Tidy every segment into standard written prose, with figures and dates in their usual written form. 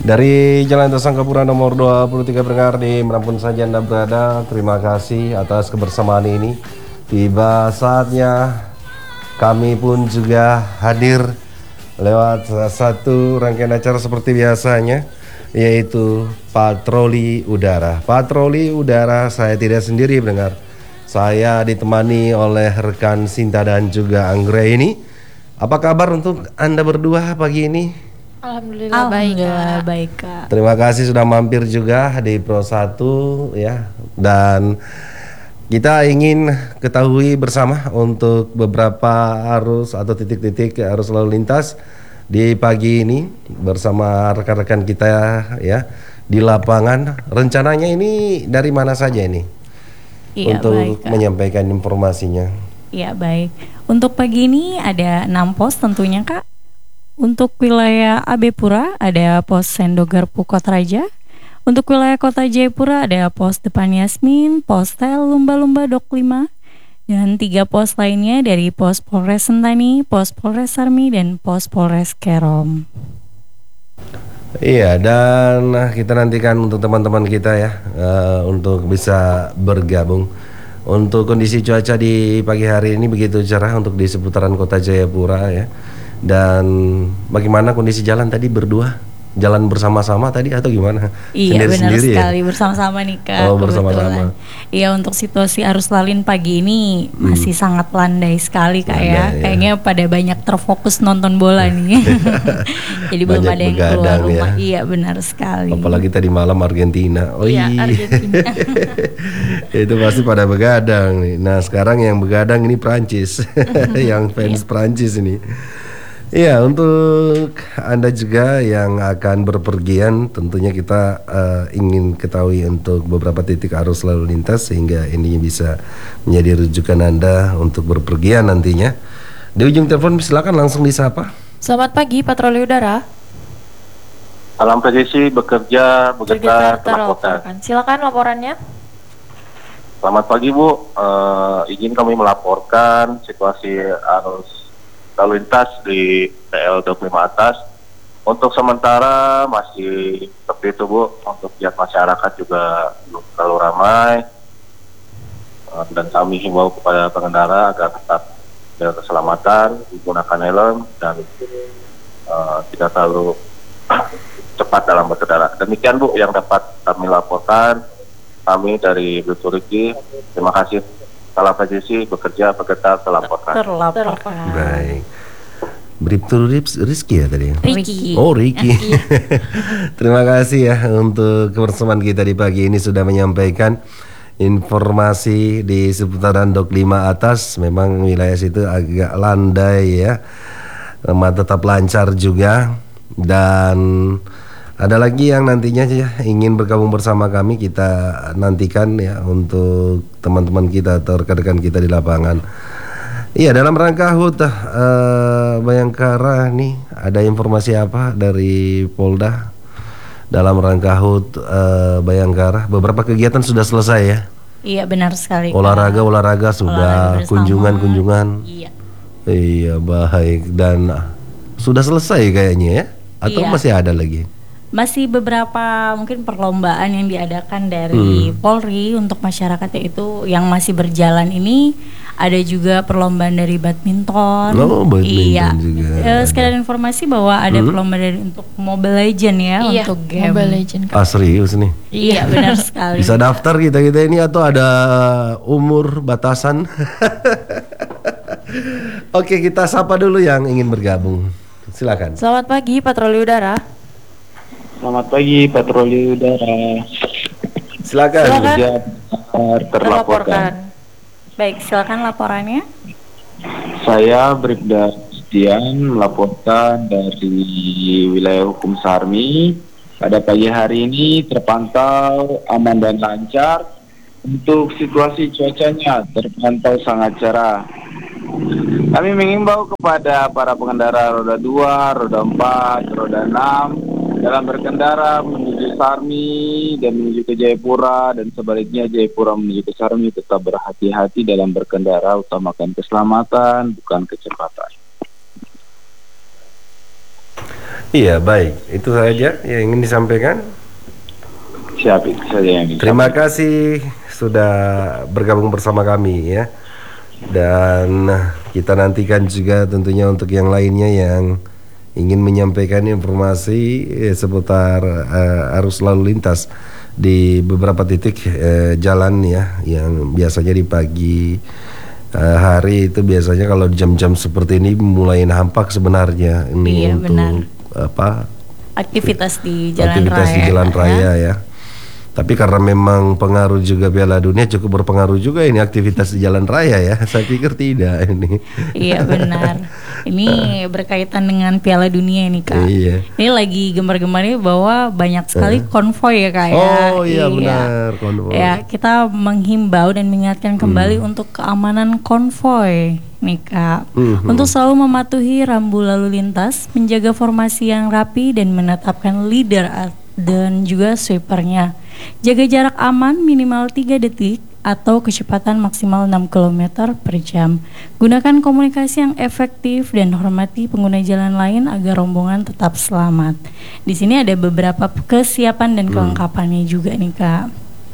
Dari Jalan Tasangkapura nomor 23 pendengar di manapun saja Anda berada, terima kasih atas kebersamaan ini. Tiba saatnya kami pun juga hadir lewat satu rangkaian acara seperti biasanya, yaitu Patroli Udara. Patroli Udara saya tidak sendiri pendengar. Saya ditemani oleh rekan Sinta dan juga Anggra ini. Apa kabar untuk Anda berdua pagi ini? Alhamdulillah baik, Kak. Terima kasih sudah mampir juga di Pro 1 ya. Dan kita ingin ketahui bersama untuk beberapa arus atau titik-titik arus lalu lintas di pagi ini bersama rekan-rekan kita ya di lapangan. Rencananya ini dari mana saja ini? Iya, untuk baik, Kak. menyampaikan informasinya. Iya, baik. Untuk pagi ini ada 6 pos tentunya, Kak. Untuk wilayah AB Pura ada pos Sendogarpu Kotraja. Untuk wilayah Kota Jayapura ada pos Depan Yasmin, pos Tel Lumba-Lumba Dok 5, dan 3 pos lainnya dari pos Polres Sentani, pos Polres Sarmi, dan pos Polres Kerom. Iya, dan kita nantikan untuk teman-teman kita ya untuk bisa bergabung. Untuk kondisi cuaca di pagi hari ini begitu cerah untuk di seputaran Kota Jayapura ya. Dan bagaimana kondisi jalan tadi berdua? Jalan bersama-sama tadi atau gimana? Iya, benar sekali ya? bersama-sama nih, Kak. Oh, bersama-sama. Iya, untuk situasi arus lalin pagi ini masih sangat landai sekali, Kak, ya. Landai, ya. Kayaknya pada banyak terfokus nonton bola nih. Jadi belum Banyak ada yang keluar begadang, rumah. ya. Iya, benar sekali. Apalagi tadi malam Argentina. Oh Iya, Argentina. Itu pasti pada begadang nih. Nah, sekarang yang begadang ini Prancis. Yang fans Prancis ini. Iya, untuk Anda juga yang akan berpergian, tentunya kita ingin ketahui untuk beberapa titik arus lalu lintas sehingga ini bisa menjadi rujukan Anda untuk berpergian nantinya. Di ujung telepon silakan langsung disapa. Selamat pagi, Patroli Udara. Alam presisi bekerja bergetar melaporkan. Silakan laporannya. Selamat pagi Bu, izin kami melaporkan situasi arus lalu lintas di PL 25 atas. Untuk sementara masih seperti itu Bu, untuk pihak masyarakat juga belum terlalu ramai. Dan kami himbau kepada pengendara agar tetap jaga keselamatan, menggunakan helm dan tidak terlalu cepat dalam berkendara. Demikian Bu yang dapat kami laporkan. Kami dari Blituriki, terima kasih. Salam presisi bekerja bergetar terlaporkan. Baik. Bribtu Rizky ya tadi. Ricky. Oh, Ricky. Terima kasih ya untuk kebersamaan kita di pagi ini sudah menyampaikan informasi di seputaran Dok 5 atas. Memang wilayah situ agak landai ya. Tetap lancar juga. Dan ada lagi yang nantinya ya ingin bergabung bersama kami, kita nantikan ya untuk teman-teman kita atau rekan-rekan kita di lapangan. Iya, dalam rangka HUT Bayangkara nih ada informasi apa dari Polda dalam rangka HUT Bayangkara? Beberapa kegiatan sudah selesai ya? Iya, benar sekali, Kak. Olahraga sudah, kunjungan. Iya, baik. Dan sudah selesai kayaknya ya? Atau Iya. masih ada lagi? Masih beberapa mungkin perlombaan yang diadakan dari Polri untuk masyarakat, yaitu yang masih berjalan ini. Ada juga perlombaan dari badminton. Oh, badminton iya. juga. Sekedar informasi bahwa ada perlombaan dari untuk Mobile Legend ya, Iya, untuk game. Mobile Legend. Ah, serius nih? Iya, benar sekali. Bisa daftar kita ini atau ada umur batasan? Oke, kita sapa dulu yang ingin bergabung. Silakan. Selamat pagi, Patroli Udara. Selamat pagi Patroli Udara. Silakan. Bekerja terlaporkan. Baik, silakan laporannya. Saya Bribda Setian melaporkan dari wilayah hukum Sarmi. Pada pagi hari ini terpantau aman dan lancar. Untuk situasi cuacanya terpantau sangat cerah. Kami mengimbau kepada para pengendara roda 2, roda 4, roda 6 dalam berkendara menuju Sarmi dan menuju ke Jayapura dan sebaliknya Jayapura menuju ke Sarmi tetap berhati-hati dalam berkendara, utamakan keselamatan bukan kecepatan. Iya, baik. Itu saja yang ingin disampaikan. Siap, itu saja yang Terima kasih sudah bergabung bersama kami ya. Dan kita nantikan juga tentunya untuk yang lainnya yang ingin menyampaikan informasi seputar arus lalu lintas di beberapa titik jalan ya, yang biasanya di pagi hari itu biasanya kalau jam-jam seperti ini mulai nampak sebenarnya ini Iya, untuk benar. apa Aktivitas di jalan aktivitas raya. di jalan raya ya. Tapi karena memang pengaruh juga Piala Dunia cukup berpengaruh juga ini aktivitas di jalan raya ya. Saya pikir tidak ini. Iya benar. Ini berkaitan dengan Piala Dunia ini Kak. Iya. Ini lagi gemar-gemarnya bahwa banyak sekali konvoy ya Kak ya. Oh iya benar, konvoy. Ya, kita menghimbau dan mengingatkan kembali untuk keamanan konvoy nih Kak. Untuk selalu mematuhi rambu lalu lintas, menjaga formasi yang rapi dan menetapkan leader dan juga sweepernya. Jaga jarak aman minimal 3 detik atau kecepatan maksimal 6 km per jam. Gunakan komunikasi yang efektif dan hormati pengguna jalan lain agar rombongan tetap selamat. Di sini ada beberapa kesiapan dan kelengkapannya juga nih Kak.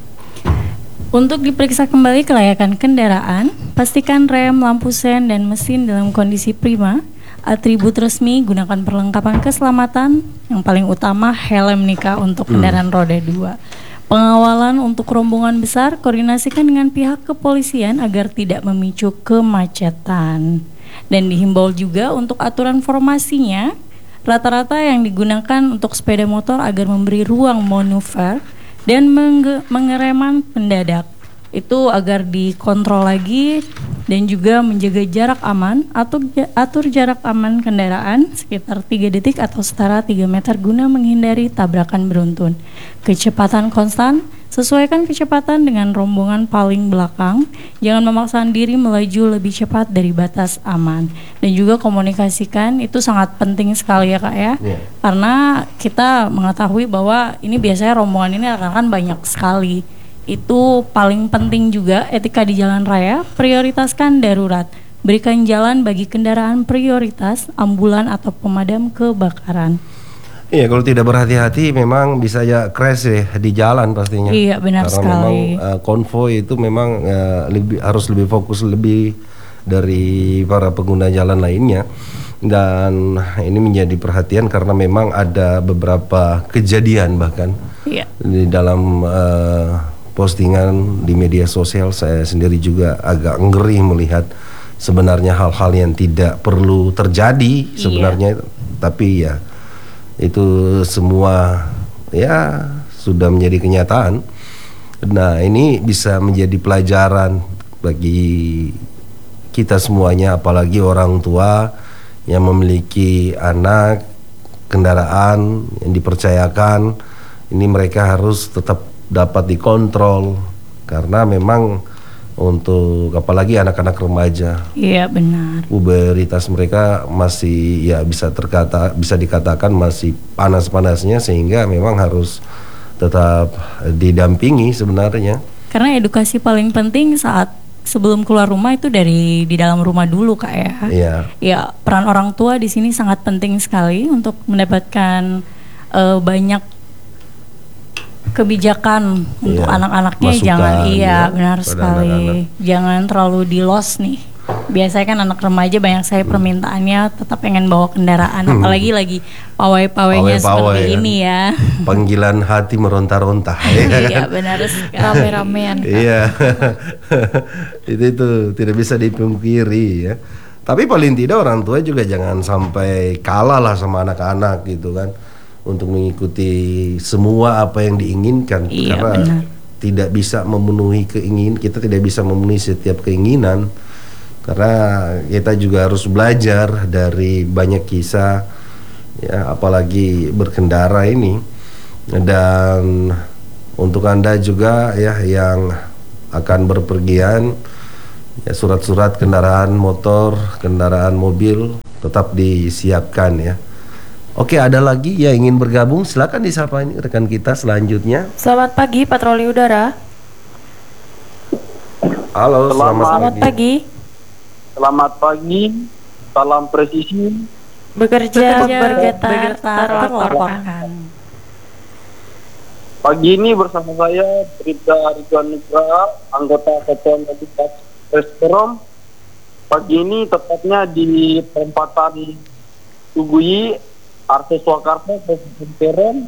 Untuk diperiksa kembali kelayakan kendaraan, pastikan rem, lampu sen, dan mesin dalam kondisi prima. Atribut resmi, gunakan perlengkapan keselamatan. Yang paling utama helm nih Kak untuk kendaraan roda 2. Pengawalan untuk rombongan besar, koordinasikan dengan pihak kepolisian agar tidak memicu kemacetan. Dan dihimbau juga untuk aturan formasinya, rata-rata yang digunakan untuk sepeda motor agar memberi ruang manuver dan mengereman mendadak. Itu agar dikontrol lagi dan juga menjaga jarak aman atau atur jarak aman kendaraan sekitar 3 detik atau setara 3 meter guna menghindari tabrakan beruntun. Kecepatan konstan, sesuaikan kecepatan dengan rombongan paling belakang. Jangan memaksakan diri melaju lebih cepat dari batas aman. Dan juga komunikasikan, itu sangat penting sekali ya Kak ya. Karena kita mengetahui bahwa ini biasanya rombongan ini akan banyak sekali. Itu paling penting juga etika di jalan raya, prioritaskan darurat. Berikan jalan bagi kendaraan prioritas, ambulan atau pemadam kebakaran. Iya, kalau tidak berhati-hati memang bisa ya crash ya di jalan pastinya. Iya, benar Karena sekali. memang konvoy itu memang harus lebih fokus lebih dari para pengguna jalan lainnya. Dan ini menjadi perhatian karena memang ada beberapa kejadian bahkan di dalam postingan di media sosial. Saya sendiri juga agak ngeri melihat sebenarnya hal-hal yang tidak perlu terjadi sebenarnya, tapi ya itu semua ya sudah menjadi kenyataan. Nah, ini bisa menjadi pelajaran bagi kita semuanya, apalagi orang tua yang memiliki anak, kendaraan yang dipercayakan. Ini mereka harus tetap dapat dikontrol karena memang untuk apalagi anak-anak remaja. Iya benar. Puberitas mereka masih ya bisa dikatakan masih panas-panasnya, sehingga memang harus tetap didampingi sebenarnya. Karena edukasi paling penting saat sebelum keluar rumah itu dari di dalam rumah dulu Kak ya. Iya. Ya, peran orang tua di sini sangat penting sekali untuk mendapatkan banyak kebijakan untuk anak-anaknya. Masukan, jangan benar pada sekali anak-anak. Jangan terlalu di loss nih. Biasanya kan anak remaja banyak saya permintaannya tetap pengen bawa kendaraan, apalagi lagi pawai-pawainya seperti ya. ini ya. Panggilan hati meronta-ronta. Iya benar sekali. Rame-ramean. Iya. itu tidak bisa dipungkiri ya. Tapi paling tidak orang tua juga jangan sampai kalah lah sama anak-anak gitu kan, untuk mengikuti semua apa yang diinginkan. Karena benar. tidak bisa memenuhi kita tidak bisa memenuhi setiap keinginan, karena kita juga harus belajar dari banyak kisah ya, apalagi berkendara ini. Dan untuk Anda juga ya yang akan berpergian, ya, surat-surat kendaraan motor, kendaraan mobil tetap disiapkan ya. Oke, ada lagi yang ingin bergabung, silakan disapa ini rekan kita selanjutnya. Selamat pagi patroli udara. Halo, selamat Selamat pagi. Selamat pagi, salam presisi Bekerja bergetar terlaporkan. Pagi ini bersama saya Bribda Ridwan Nugraha, anggota Satuan Lalu Lintas Restorom. Pagi ini tepatnya di perempatan Tuguyi, Arso Swakarsa, Kabupaten Serang,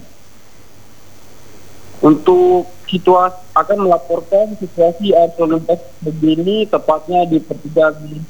untuk akan melaporkan situasi arus lalu lintas begini, tepatnya di pertigaan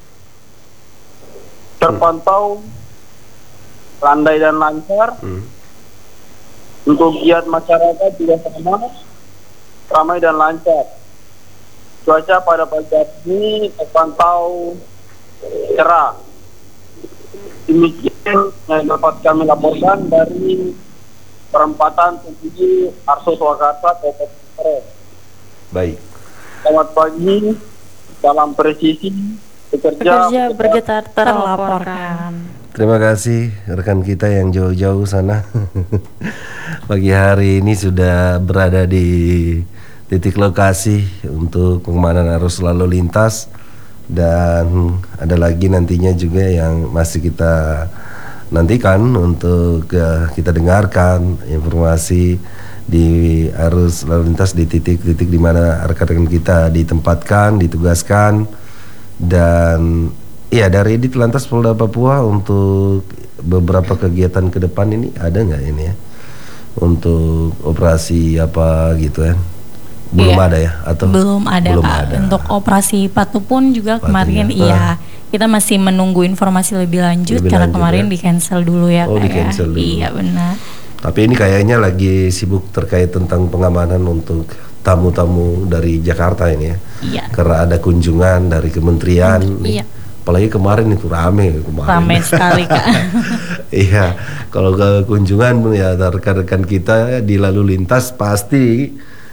terpantau landai dan lancar. Untuk giat masyarakat juga sama, ramai dan lancar. Cuaca pada pagi hari ini terpantau cerah. Demikian yang dapat kami laporkan dari perempatan Tuguyi, Arso Swakarsa, Kabupaten Serang. Baik. Selamat pagi, salam presisi, bekerja Bergetar terlaporkan. Terima kasih rekan kita yang jauh-jauh sana. Pagi hari ini sudah berada di titik lokasi untuk pengamanan arus lalu lintas, dan ada lagi nantinya juga yang masih kita nantikan untuk kita dengarkan informasi di arus lalu lintas di titik-titik di mana rekan-rekan kita ditempatkan, ditugaskan. Dan iya, dari Dit Lantas Polda Papua untuk beberapa kegiatan ke depan ini ada nggak ini ya, untuk operasi apa gitu ya? Belum Iya, ada ya, atau belum ada belum Kak. ada. Untuk operasi Patu pun juga kemarin Patunya. kita masih menunggu informasi lebih lanjut Lebih karena lanjut, kemarin ya? di cancel dulu ya Oh, Kak. di-cancel dulu. Iya benar. Tapi ini kayaknya lagi sibuk terkait tentang pengamanan untuk tamu-tamu dari Jakarta ini ya. Iya. Karena ada kunjungan dari kementerian. Iya. Apalagi kemarin itu rame kemarin. Ramai sekali Kak. Iya, kalau ke kunjungan ya rekan-rekan kita di lalu lintas pasti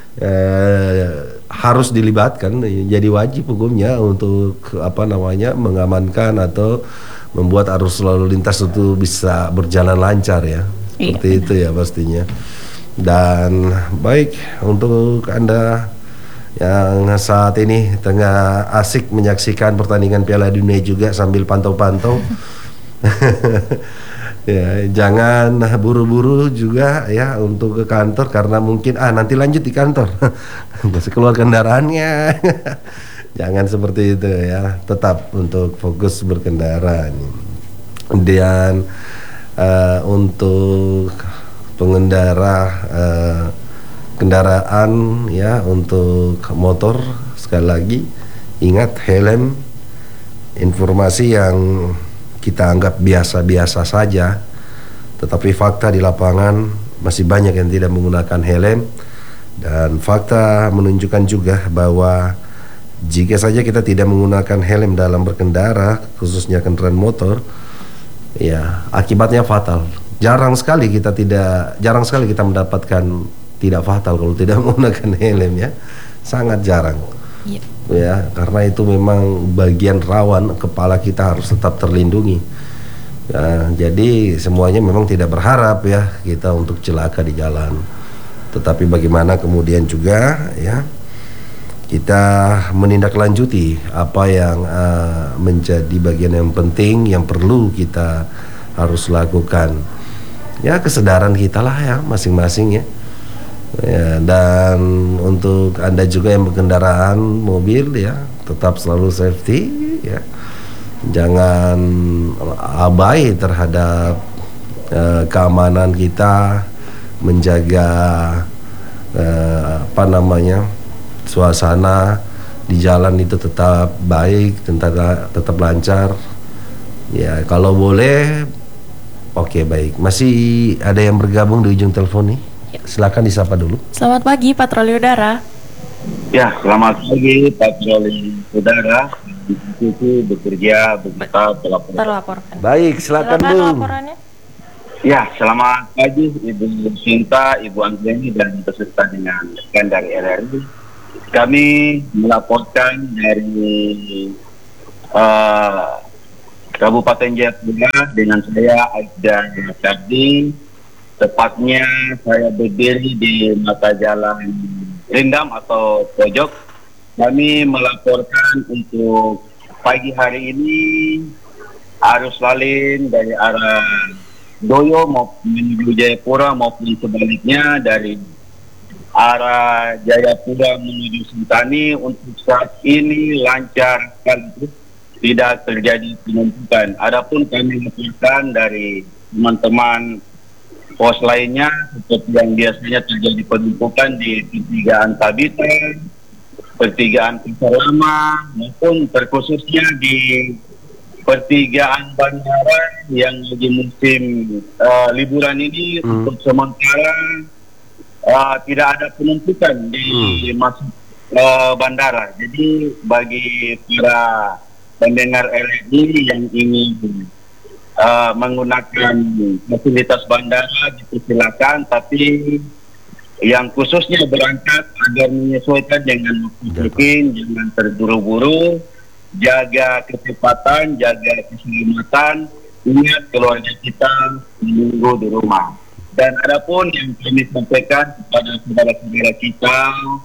harus dilibatkan. Jadi wajib hukumnya untuk mengamankan atau membuat arus lalu lintas itu bisa berjalan lancar ya. Seperti itu ya pastinya. Dan baik, untuk Anda yang saat ini tengah asik menyaksikan pertandingan Piala Dunia juga sambil pantau-pantau, ya, jangan buru-buru juga ya untuk ke kantor, karena mungkin nanti lanjut di kantor masih keluar kendaraannya. Jangan seperti itu ya, tetap untuk fokus berkendara. Dan untuk pengendara kendaraan ya, untuk motor, sekali lagi ingat helm. Informasi yang kita anggap biasa-biasa saja, tetapi fakta di lapangan masih banyak yang tidak menggunakan helm. Dan fakta menunjukkan juga bahwa jika saja kita tidak menggunakan helm dalam berkendara, khususnya kendaraan motor, ya akibatnya fatal. Jarang sekali kita mendapatkan tidak fatal kalau tidak menggunakan helm ya, sangat jarang. Iya. Ya, karena itu memang bagian rawan, kepala kita harus tetap terlindungi. Ya, jadi semuanya memang tidak berharap ya kita untuk celaka di jalan, tetapi bagaimana kemudian juga ya kita menindaklanjuti apa yang menjadi bagian yang penting yang perlu kita harus lakukan. Ya, kesadaran kita lah ya masing-masing ya. Ya, dan untuk Anda juga yang berkendaraan mobil ya, tetap selalu safety ya. Jangan abai terhadap keamanan kita, menjaga suasana di jalan itu tetap baik, tetap lancar. Ya, kalau boleh. Oke, baik. Masih ada yang bergabung di ujung telepon nih. Silakan disapa dulu. Selamat pagi patroli udara. Ya, selamat pagi patroli udara. Itu bekerja begitu Terlaporkan. Baik, silakan Bung. laporannya. Ya, selamat pagi Ibu Sinta, Ibu Anggeni dan peserta dengan rekan dari RRI. Kami melaporkan dari Kabupaten Jayapura dengan saya Aida Sardi. Tepatnya saya berdiri di mata jalan Rindam atau pojok. Kami melaporkan untuk pagi hari ini arus lalin dari arah Doyo maupun menuju Jayapura maupun sebaliknya dari arah Jayapura menuju Sentani untuk saat ini lancar sekaligus, tidak terjadi penumpukan. Adapun kami laporkan dari teman-teman pos lainnya seperti yang biasanya terjadi penumpukan di pertigaan Tabitan, pertigaan Pasar Lama maupun terkhususnya di pertigaan bandara yang lagi musim liburan ini. Untuk sementara tidak ada penumpukan di masuk bandara. Jadi bagi para pendengar RRI yang ingin menggunakan fasilitas bandara dipersilakan, tapi yang khususnya berangkat agar menyesuaikan dengan mungkin, jangan terburu-buru, jaga kecepatan, jaga keselamatan, ingat keluarga kita menunggu di rumah. Dan adapun yang kami sampaikan kepada saudara-saudara kita,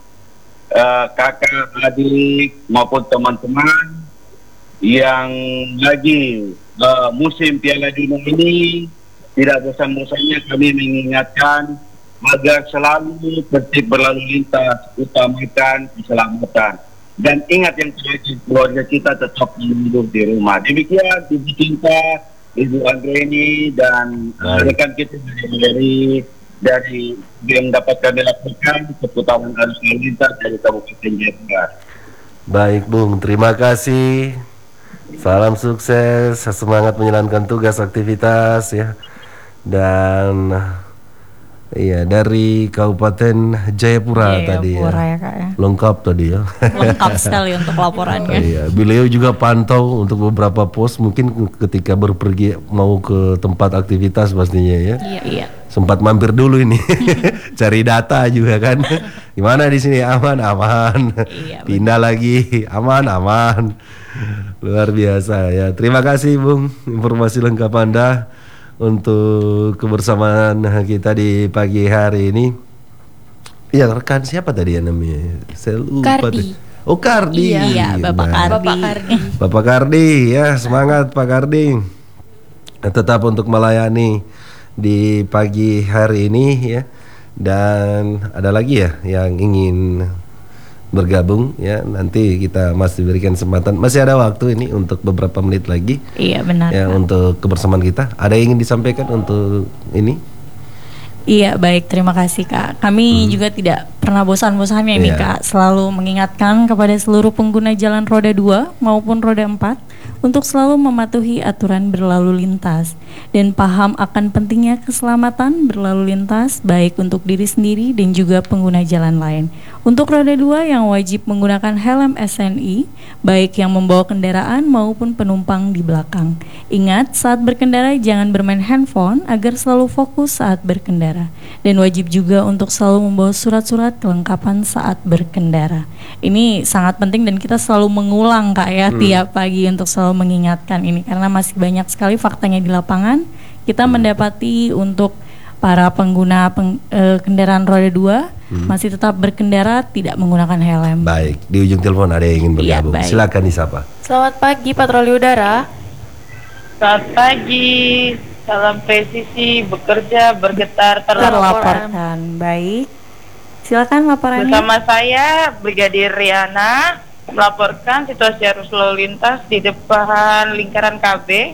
kakak, adik maupun teman-teman yang lagi musim Piala Dunia ini, tidak bosan-bosannya kami mengingatkan agar selalu tertib berlalu lintas, utamakan keselamatan. Dan ingat yang terakhir, keluarga kita tetap menunggu di rumah. Demikian Ibu Cinta, Ibu Anggreni dan rekan kita dari yang dapat kami lakukan seputaran arus lalu lintas dari Kabupaten Jayapura. Baik Bung, terima kasih. Salam sukses, semangat menjalankan tugas aktivitas ya. Dan iya, dari Kabupaten Jayapura tadi ya. Ya, Kak, ya. Lengkap tadi ya. Lengkap sekali untuk laporannya. Iya, beliau juga pantau untuk beberapa pos, mungkin ketika berpergi mau ke tempat aktivitas pastinya ya. Iya. Sempat mampir dulu ini. Cari data juga kan. Gimana di sini, aman. Iya, Pindah lagi, aman. Luar biasa ya. Terima kasih Bung, informasi lengkap Anda untuk kebersamaan kita di pagi hari ini. Ya, rekan siapa tadi ya namanya? Saya lupa. Kardi. Oh, Kardi. Iya, Bapak Kardi. Bapak Kardi ya, semangat Pak Kardi. Tetap untuk melayani di pagi hari ini ya. Dan ada lagi ya yang ingin bergabung ya, nanti kita masih berikan kesempatan, masih ada waktu ini untuk beberapa menit lagi. Iya, benar. Ya, untuk kebersamaan kita. Ada yang ingin disampaikan untuk ini? Iya, baik, terima kasih Kak. Kami juga tidak pernah bosan-bosannya nih Kak, selalu mengingatkan kepada seluruh pengguna jalan roda 2 maupun roda 4 untuk selalu mematuhi aturan berlalu lintas dan paham akan pentingnya keselamatan berlalu lintas baik untuk diri sendiri dan juga pengguna jalan lain. Untuk roda 2 yang wajib menggunakan helm SNI baik yang membawa kendaraan maupun penumpang di belakang. Ingat, saat berkendara jangan bermain handphone agar selalu fokus saat berkendara, dan wajib juga untuk selalu membawa surat-surat kelengkapan saat berkendara. Ini sangat penting dan kita selalu mengulang Kak ya tiap pagi untuk selalu mengingatkan ini, karena masih banyak sekali faktanya di lapangan kita mendapati untuk para pengguna kendaraan roda 2 masih tetap berkendara tidak menggunakan helm. Baik, di ujung telepon ada yang ingin bergabung. Iya, Silakan disapa. Selamat pagi patroli udara. Selamat pagi, salam presisi, bekerja, bergetar, terlaporkan. Baik, silakan laporannya. Bersama saya, Brigadir Riana, melaporkan situasi arus lalu lintas di depan lingkaran KB.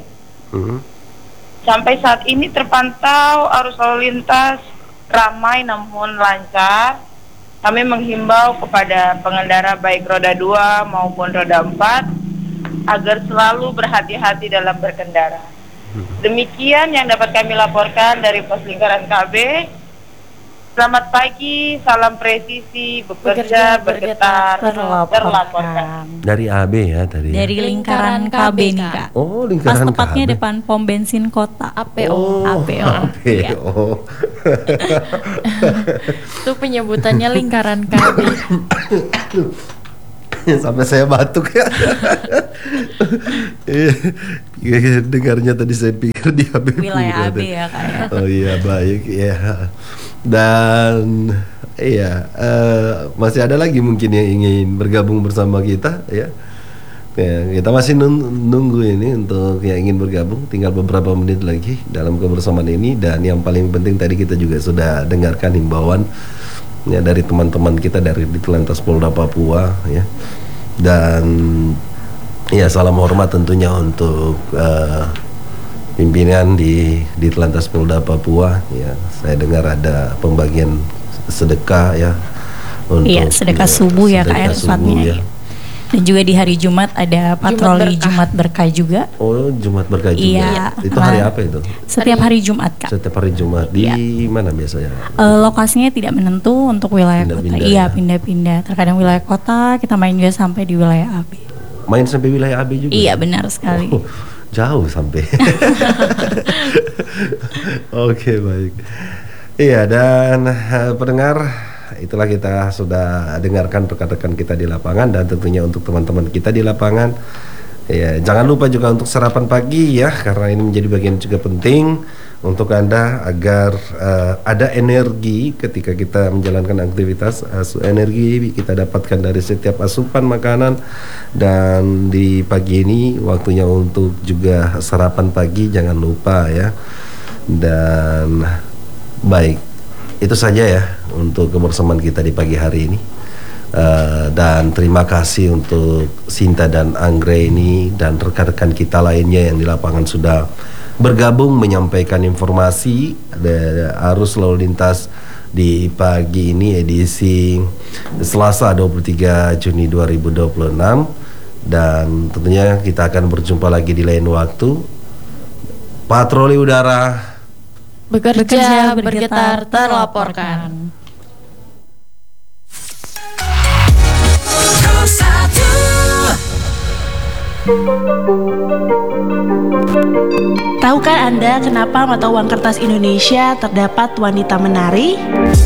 Sampai saat ini terpantau arus lalu lintas ramai namun lancar. Kami menghimbau kepada pengendara baik roda 2 maupun roda 4 agar selalu berhati-hati dalam berkendara. Demikian yang dapat kami laporkan dari pos lingkaran KB. Selamat pagi, salam presisi, bekerja, bergetar, terlaporkan. Dari AB ya tadi. Dari lingkaran KB nih Kak. Oh, Pas lingkaran tepatnya KB. depan pom bensin kota. APO. Iya. Itu penyebutannya lingkaran KB. Sampai saya batuk ya. Dengarnya tadi saya pikir di AB. Wilayah AB ya Kak ya. Oh iya, baik ya. Dan iya, masih ada lagi mungkin yang ingin bergabung bersama kita ya. Ya, kita masih nunggu ini untuk yang ingin bergabung, tinggal beberapa menit lagi dalam kebersamaan ini. Dan yang paling penting tadi kita juga sudah dengarkan himbauan ya dari teman-teman kita dari Ditlantas Polda Papua ya. Dan ya salam hormat tentunya untuk pimpinan di Ditlantas Polda Papua ya. Saya dengar ada pembagian sedekah ya untuk iya, sedekah subuh ya Kak ya tepatnya ya. Dan juga di hari Jumat ada patroli Jumat Berkah juga. Oh, Jumat Berkah juga. Iya. Itu hari apa itu? Setiap hari Jumat, Kak. Setiap hari Jumat. Di mana biasanya? Lokasinya tidak menentu untuk wilayah kota. Iya, pindah-pindah. Terkadang wilayah kota, kita main juga sampai di wilayah AB. Main sampai wilayah AB juga? Iya, benar sekali. Oh, jauh sampai. Oke, baik. Iya, dan pendengar, itulah kita sudah dengarkan rekan-rekan kita di lapangan. Dan tentunya untuk teman-teman kita di lapangan ya, jangan lupa juga untuk sarapan pagi ya, karena ini menjadi bagian juga penting untuk Anda agar ada energi ketika kita menjalankan aktivitas. Energi kita dapatkan dari setiap asupan makanan. Dan di pagi ini waktunya untuk juga sarapan pagi, jangan lupa ya. Dan baik, itu saja ya untuk kebersamaan kita di pagi hari ini. Dan terima kasih untuk Sinta dan Anggrek ini dan rekan-rekan kita lainnya yang di lapangan sudah bergabung menyampaikan informasi arus lalu lintas di pagi ini edisi Selasa 23 Juni 2026. Dan tentunya kita akan berjumpa lagi di lain waktu. Patroli udara bekerja, bergetar, terlaporkan. Tahukah Anda kenapa mata uang kertas Indonesia terdapat wanita menari?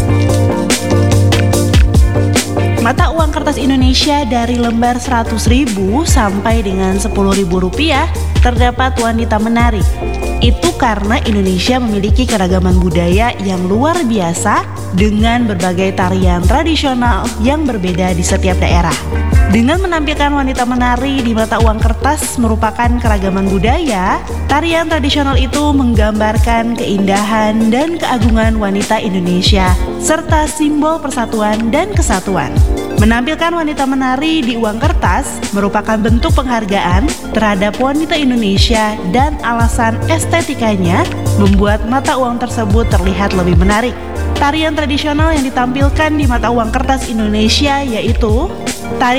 Mata uang kertas Indonesia dari lembar 100.000 sampai dengan 10.000 rupiah terdapat wanita menari. Itu karena Indonesia memiliki keragaman budaya yang luar biasa dengan berbagai tarian tradisional yang berbeda di setiap daerah. Dengan menampilkan wanita menari di mata uang kertas merupakan keragaman budaya, tarian tradisional itu menggambarkan keindahan dan keagungan wanita Indonesia serta simbol persatuan dan kesatuan. Menampilkan wanita menari di uang kertas merupakan bentuk penghargaan terhadap wanita Indonesia dan alasan estetikanya membuat mata uang tersebut terlihat lebih menarik. Tarian tradisional yang ditampilkan di mata uang kertas Indonesia yaitu tari